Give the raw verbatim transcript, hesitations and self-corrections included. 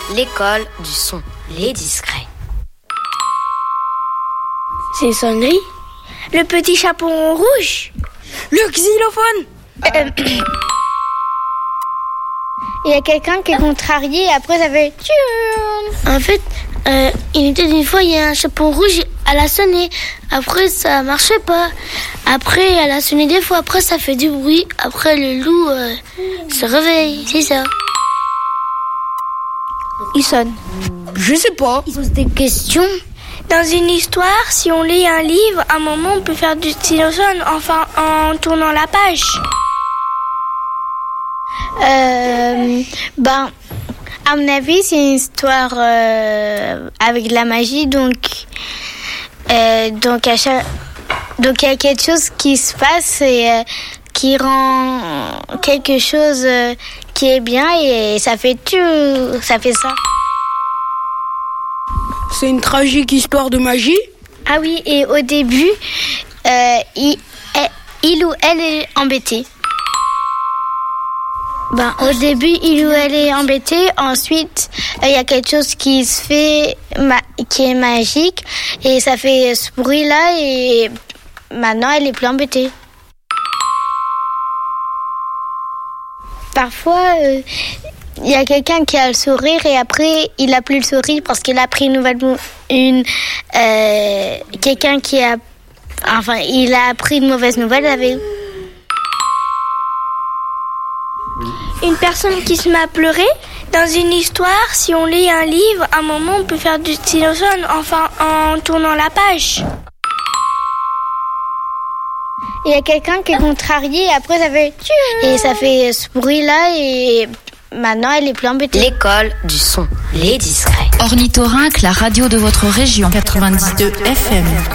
L'école du son, les discrets. C'est sonnerie. Le petit chaperon rouge. Le xylophone. Euh, Il y a quelqu'un qui est contrarié et après ça fait... En fait, euh, il était une fois, il y a un chaperon rouge, elle a sonné. Après, ça marchait pas. Après, elle a sonné des fois. Après, ça fait du bruit. Après, le loup euh, se réveille. C'est ça. Il sonne. Je sais pas. Il pose des questions. Dans une histoire, si on lit un livre, à un moment, on peut faire du xylophone, enfin, en tournant la page. Euh, ben, à mon avis, c'est une histoire euh, avec de la magie, donc, euh, donc à chaque, donc il y a quelque chose qui se passe et euh, qui rend quelque chose euh, qui est bien et ça fait tout, ça fait ça. C'est une tragique histoire de magie. Ah oui, et au début, euh, il, il ou elle est embêté. Ben, au début, il ou elle est embêté. Ensuite, il euh, y a quelque chose qui se fait, ma- qui est magique. Et ça fait ce bruit-là. Et maintenant, elle est plus embêtée. Parfois, il euh, y a quelqu'un qui a le sourire. Et après, il a plus le sourire parce qu'il a pris une nouvelle... Une, euh, quelqu'un qui a... Enfin, il a appris une mauvaise nouvelle avec... Une personne qui se met à pleurer. Dans une histoire, si on lit un livre, à un moment, on peut faire du xylophone, enfin, en tournant la page. Il y a quelqu'un qui est contrarié et après, ça fait... Et ça fait ce bruit-là et maintenant, elle est plus embêtée. L'école du son, les discrets. Ornithorynque, la radio de votre région. quatre-vingt-dix-deux F M.